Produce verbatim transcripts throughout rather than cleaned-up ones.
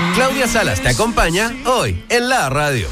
Claudia Salas te acompaña hoy en la radio.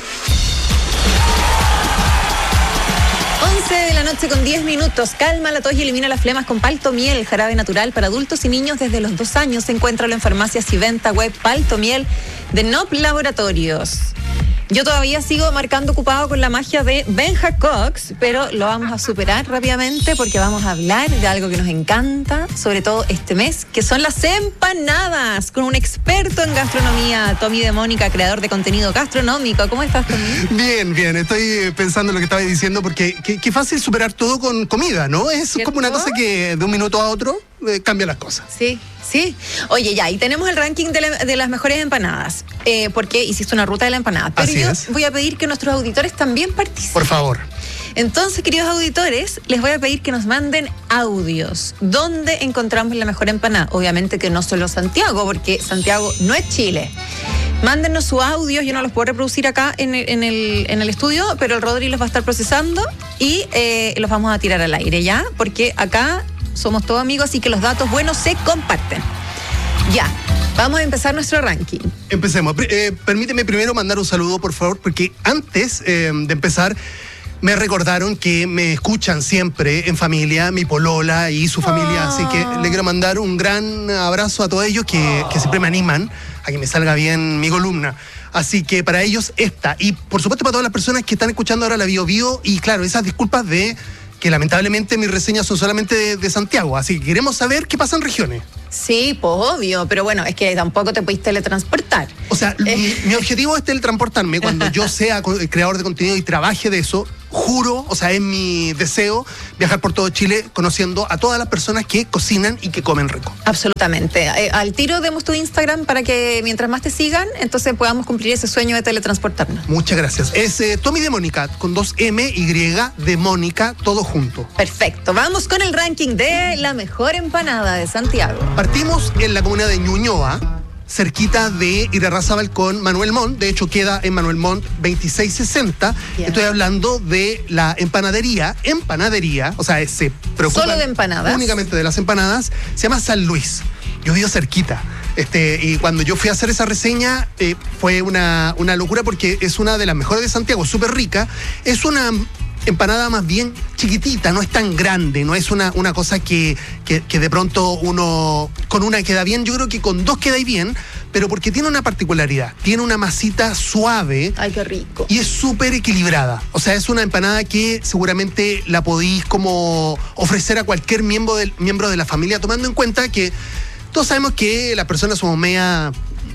once de la noche con diez minutos. Calma la tos y elimina las flemas con Paltomiel, jarabe natural para adultos y niños desde los dos años. Encuéntralo en farmacias y venta web Paltomiel de N O P Laboratorios. Yo todavía sigo marcando ocupado con la magia de Benja Cox, pero lo vamos a superar rápidamente porque vamos a hablar de algo que nos encanta, sobre todo este mes, que son las empanadas, con un experto en gastronomía, Tommy de Mónica, creador de contenido gastronómico. ¿Cómo estás, Tommy? Bien, bien. Estoy pensando en lo que estaba diciendo porque qué, qué fácil superar todo con comida, ¿no? Es ¿Cierto? como una cosa que de un minuto a otro eh, cambia las cosas. Sí, sí. Oye, ya, y tenemos el ranking de, la, de las mejores empanadas, eh, porque hiciste una ruta de la empanada. Pero Así yo es. voy a pedir que nuestros auditores también participen. Por favor. Entonces, queridos auditores, les voy a pedir que nos manden audios. ¿Dónde encontramos la mejor empanada? Obviamente que no solo Santiago, porque Santiago no es Chile. Mándenos sus audios, yo no los puedo reproducir acá en el, en el, en el estudio, pero el Rodri los va a estar procesando y eh, los vamos a tirar al aire, ¿ya? Porque acá somos todos amigos, así que los datos buenos se comparten. Ya, vamos a empezar nuestro ranking. Empecemos. Eh, permíteme primero mandar un saludo, por favor, porque antes eh, de empezar me recordaron que me escuchan siempre en familia, mi polola y su familia, Oh. así que le quiero mandar un gran abrazo a todos ellos que, que siempre me animan a que me salga bien mi columna. Así que para ellos esta, y por supuesto para todas las personas que están escuchando ahora la Bio Bio, y claro, esas disculpas de que lamentablemente mis reseñas son solamente de, de Santiago, así que queremos saber qué pasa en regiones. Sí, pues obvio, pero bueno, es que tampoco te pudiste teletransportar. O sea, Eh. mi, mi objetivo es teletransportarme cuando yo sea co- creador de contenido y trabaje de eso. Juro, o sea, es mi deseo viajar por todo Chile conociendo a todas las personas que cocinan y que comen rico. Absolutamente. Eh, al tiro demos tu Instagram para que mientras más te sigan, entonces podamos cumplir ese sueño de teletransportarnos. Muchas gracias. Es eh, Tommy de Mónica, con dos M, Y, de Mónica, todo junto. Perfecto. Vamos con el ranking de la mejor empanada de Santiago. Partimos en la comuna de Ñuñoa, cerquita de Irarrázaval con Manuel Montt. De hecho, queda en Manuel Montt veintiséis sesenta. Bien. Estoy hablando de la empanadería, empanadería, o sea, se preocupa ¿Solo de empanadas? únicamente de las empanadas. Se llama San Luis. Yo vivo cerquita. Este, y cuando yo fui a hacer esa reseña, eh, fue una, una locura porque es una de las mejores de Santiago, súper rica. Es una empanada más bien chiquitita, no es tan grande, no es una, una cosa que, que, que de pronto uno con una queda bien. Yo creo que con dos queda bien, pero porque tiene una particularidad, tiene una masita suave. Ay, qué rico. Y es súper equilibrada. O sea, es una empanada que seguramente la podéis como ofrecer a cualquier miembro del, miembro de la familia, tomando en cuenta que todos sabemos que las personas somos media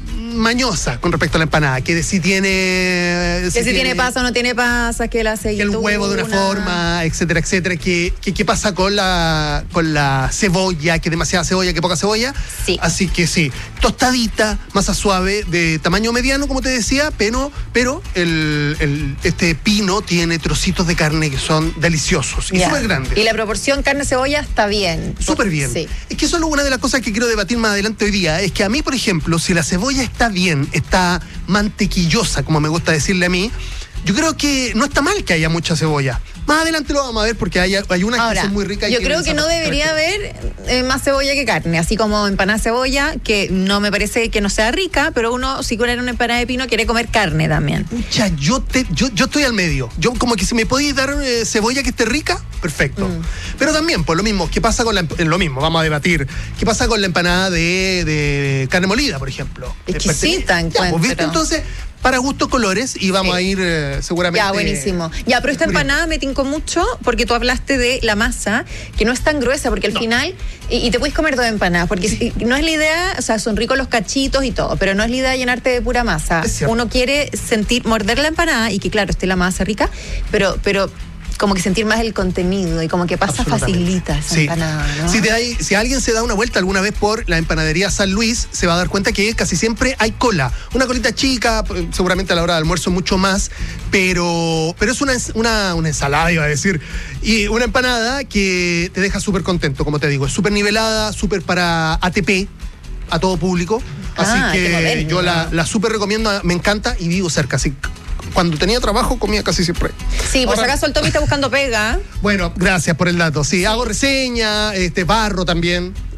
mañosas con respecto a la empanada, que si tiene... Que si tiene pasa o no tiene pasa, que la que aceituna. el huevo de una forma, etcétera, etcétera. ¿Qué que, que pasa con la, con la cebolla? Que demasiada cebolla, que poca cebolla. Sí. Así que sí, tostadita, masa suave, de tamaño mediano, como te decía, pero, pero el, el, este pino tiene trocitos de carne que son deliciosos y Ya. súper grandes. Y la proporción carne-cebolla está bien. Súper bien. Sí. Es que eso es una de las cosas que quiero debatir más adelante hoy día. Es que a mí, por ejemplo, si la cebolla está bien, está mantequillosa, como me gusta decirle a mí, yo creo que no está mal que haya mucha cebolla. Más adelante lo vamos a ver porque hay, hay unas Ahora, que son muy ricas. y yo tienen creo que esa no debería característica. haber eh, más cebolla que carne, así como empanada de cebolla, que no me parece que no sea rica, pero uno, si quiere una empanada de pino, quiere comer carne también. Pucha, yo, te, yo, yo estoy al medio. Yo como que si me podéis dar eh, cebolla que esté rica, perfecto. Mm. Pero también, por lo mismo, ¿qué pasa con la emp- lo mismo, vamos a debatir. ¿Qué pasa con la empanada de, de carne molida, por ejemplo? Exquisita, Eh, ya, pues, ¿viste? encuentro. Entonces, para gustos colores, y vamos Sí. a ir eh, seguramente... Ya, buenísimo. Ya, pero esta descubriendo. empanada me tincó mucho porque tú hablaste de la masa, que no es tan gruesa, porque al No. final, y, y te puedes comer dos empanadas, porque si- no es la idea, o sea, son ricos los cachitos y todo, pero no es la idea llenarte de pura masa. Es cierto. Uno quiere sentir, morder la empanada y que claro, esté la masa rica, pero, pero como que sentir más el contenido y como que pasa Absolutamente. facilita esa Sí. empanada, ¿no? Si, te hay- si alguien se da una vuelta alguna vez por la empanadería San Luis, se va a dar cuenta que casi siempre hay cola. Una colita chica, eh, seguramente a la hora de almuerzo mucho más, pero, pero es una, ens- una, una ensalada, iba a decir, y una empanada que te deja súper contento, como te digo. Es súper nivelada, súper para A T P, a todo público. Así Ah, qué que moderno. yo la, la súper recomiendo, me encanta y vivo cerca. Así que cuando tenía trabajo comía casi siempre. Sí, por si Ahora- acaso el Tommy está buscando pega. Bueno, gracias por el dato. Sí, hago reseña, este barro también.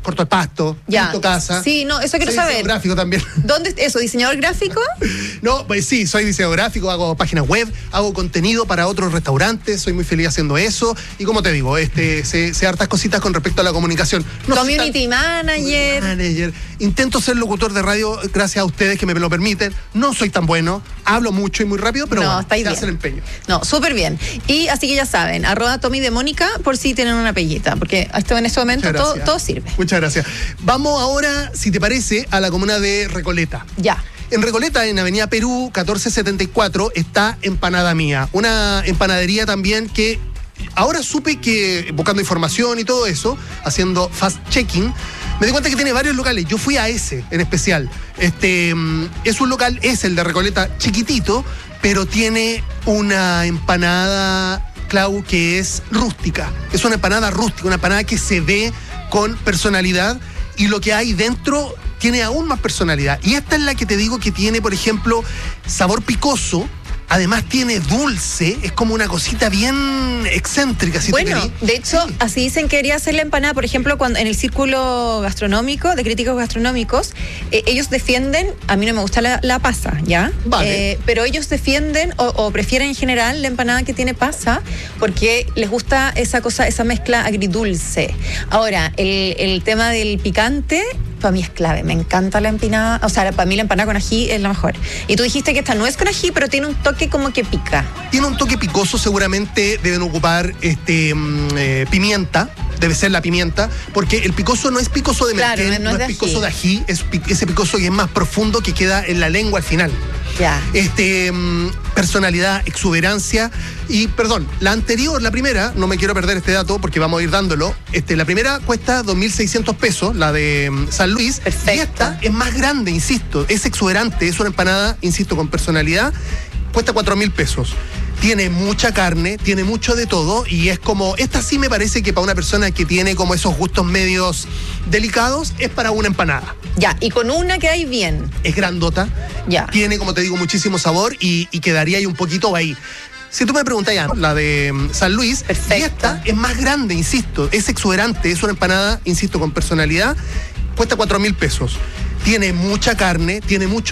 corto el pasto, Ya. pinto casa. Sí, no, eso quiero Soy saber. diseñador gráfico también. ¿Dónde eso? ¿Diseñador gráfico? No, pues sí, soy diseñador gráfico, hago páginas web, hago contenido para otros restaurantes, soy muy feliz haciendo eso. Y como te digo, este, sé, sé hartas cositas con respecto a la comunicación. No soy Community tan- manager. manager. Intento ser locutor de radio gracias a ustedes que me lo permiten. No soy tan bueno, hablo mucho y muy rápido, pero No, bueno, estáis se bien. hace el empeño. No, súper bien. Y así que ya saben, arroba Tommy de Mónica por si tienen una pellita, porque esto en este momento Muchas todo, gracias. todo sirve. Muchas gracias. Vamos ahora, si te parece, a la comuna de Recoleta. Ya. En Recoleta, en Avenida Perú, catorce setenta y cuatro, está Empanada Mía. Una empanadería también que ahora supe que, buscando información y todo eso, haciendo fast-checking, me di cuenta que tiene varios locales. Yo fui a ese en especial. Este, mm, es un local, es el de Recoleta, chiquitito, pero tiene una empanada, Clau, que es rústica. Es una empanada rústica, una empanada que se ve con personalidad y lo que hay dentro tiene aún más personalidad. Y esta es la que te digo que tiene, por ejemplo, sabor picoso. Además tiene dulce, es como una cosita bien excéntrica, si Bueno, te querís. de hecho, Sí. así dicen que debería hacer la empanada, por ejemplo, cuando en el círculo gastronómico, de críticos gastronómicos, eh, ellos defienden, a mí no me gusta la, la pasa, ¿ya? Vale. Eh, pero ellos defienden o, o prefieren en general la empanada que tiene pasa, porque les gusta esa cosa, esa mezcla agridulce. Ahora, el, el tema del picante, para mí es clave, me encanta la empanada, o sea, para mí la empanada con ají es la mejor. Y tú dijiste que esta no es con ají, pero tiene un toque como que pica. Tiene un toque picoso, seguramente deben ocupar este mm, eh, pimienta, debe ser la pimienta, porque el picoso no es picoso de Claro, merquén, no es no de es picoso ají. de ají, es pi- ese picoso que es más profundo que queda en la lengua al final. Ya. Este, mm, personalidad, exuberancia y, perdón, la anterior, la primera, no me quiero perder este dato porque vamos a ir dándolo, este, la primera cuesta dos mil seiscientos pesos, la de mm, San Luis. Perfecto. Y esta es más grande, insisto, es exuberante, es una empanada, insisto, con personalidad, cuesta cuatro mil pesos. Tiene mucha carne, tiene mucho de todo y es como, esta sí me parece que para una persona que tiene como esos gustos medios delicados, es para una empanada. Ya, y con una que hay bien. Es grandota, Ya. tiene, como te digo, muchísimo sabor y, y quedaría ahí un poquito ahí. Si tú me preguntas ya, la de mm, San Luis, Perfecto. y esta es más grande, insisto, es exuberante, es una empanada, insisto, con personalidad, cuesta cuatro mil pesos. Tiene mucha carne, tiene mucho